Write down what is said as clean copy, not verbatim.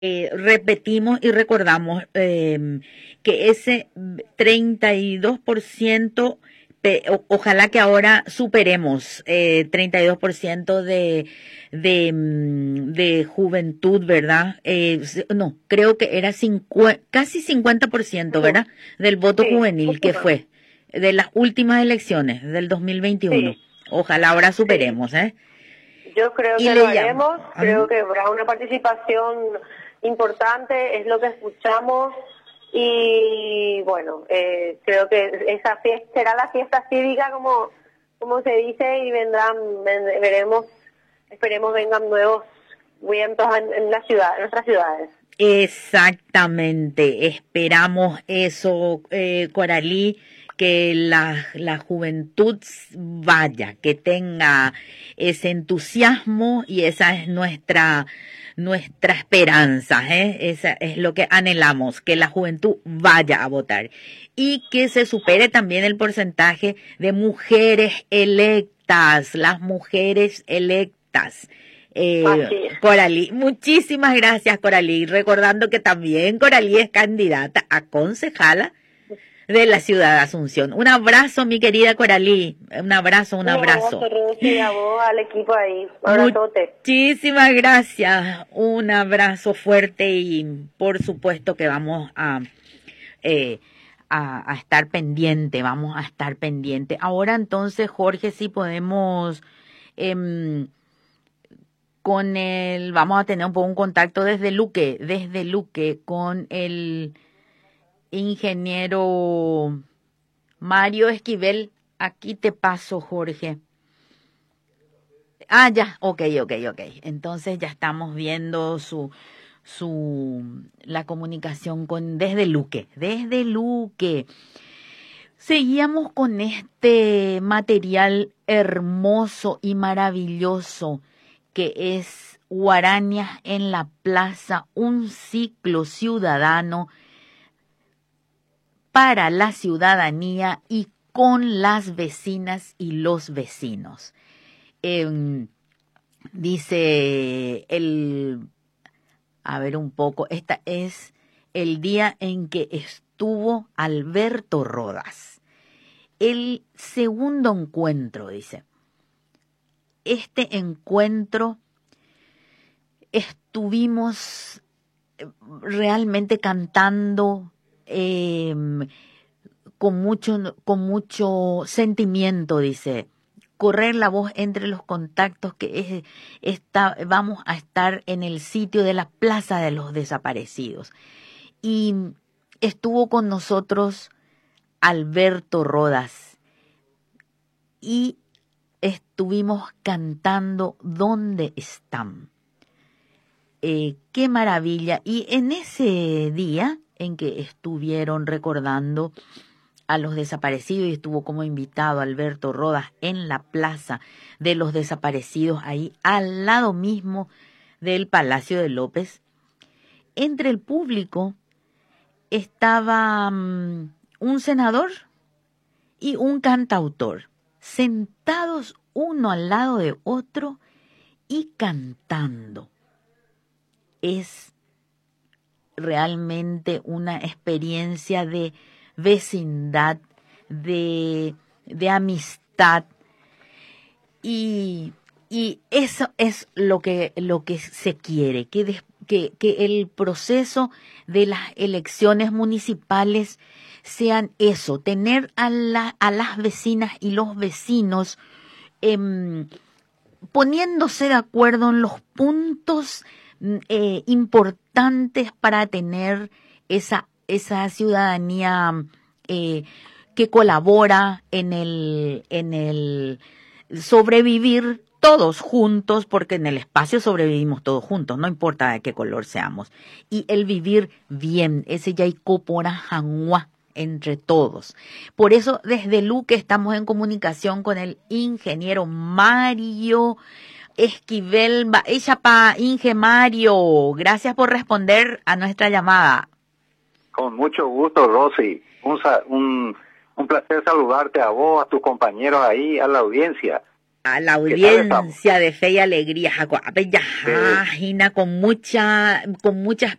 repetimos y recordamos que ese 32%, ojalá que ahora superemos 32% de juventud, ¿verdad? No, creo que era casi 50%, Ujú. ¿verdad? Del voto Sí, juvenil mucho que más. fue de las últimas elecciones del 2021. Sí, Ojalá ahora sí. superemos, ¿eh? Yo creo Y que lo le llamo. haremos, creo que habrá una participación importante, es lo que escuchamos y bueno, creo que esa fiesta será la fiesta cívica como se dice y veremos, esperemos vengan nuevos vientos en la ciudad, en nuestras ciudades. Exactamente, esperamos eso, Coralí, que la juventud vaya, que tenga ese entusiasmo y esa es nuestra esperanza, ¿eh? Esa es lo que anhelamos, que la juventud vaya a votar y que se supere también el porcentaje de mujeres electas, las mujeres electas. Así es. Coralí, muchísimas gracias, Coralí. Recordando que también Coralí es candidata a concejala de la ciudad de Asunción. Un abrazo, mi querida Coralí. Un abrazo, un Un abrazo. abrazo, Rosy, a vos, al equipo ahí. Un abrazote. Muchísimas gracias. Un abrazo fuerte y por supuesto que vamos eh, a estar pendiente, vamos a estar pendiente. Ahora entonces, Jorge, si podemos... em, vamos a tener un contacto desde Luque, con el ingeniero Mario Esquivel. Aquí te paso, Jorge. Ah, ya, ok. Entonces ya estamos viendo la comunicación desde Luque. Seguíamos con este material hermoso y maravilloso que es Guarañas en la Plaza, un ciclo ciudadano para la ciudadanía y con las vecinas y los vecinos. Dice a ver un poco, esta es el día en que estuvo Alberto Rodas. El segundo encuentro, dice. Este encuentro estuvimos realmente cantando con mucho sentimiento, dice. Correr la voz entre los contactos que vamos a estar en el sitio de la Plaza de los Desaparecidos. Y estuvo con nosotros Alberto Rodas y estuvimos cantando ¿Dónde están? Qué maravilla. Y en ese día en que estuvieron recordando a los desaparecidos y estuvo como invitado Alberto Rodas en la Plaza de los Desaparecidos, ahí al lado mismo del Palacio de López, entre el público estaba un senador y un cantautor, sentados uno al lado de otro y cantando. Es realmente una experiencia de vecindad, de amistad y eso es lo que se quiere, que el proceso de las elecciones municipales sean eso, tener a las vecinas y los vecinos poniéndose de acuerdo en los puntos importantes para tener esa ciudadanía que colabora en el sobrevivir todos juntos, porque en el espacio sobrevivimos todos juntos, no importa de qué color seamos. Y el vivir bien, ese yaicopora janguá entre todos. Por eso desde Luque estamos en comunicación con el ingeniero Mario Esquivel Baechapa. Inge Mario, gracias por responder a nuestra llamada. Con mucho gusto, Rosy. Un placer saludarte a vos, a tus compañeros ahí, a la audiencia. a la ¿Qué tal estamos? audiencia de Fe y Alegría, Jaco, Apella, Jina, con mucha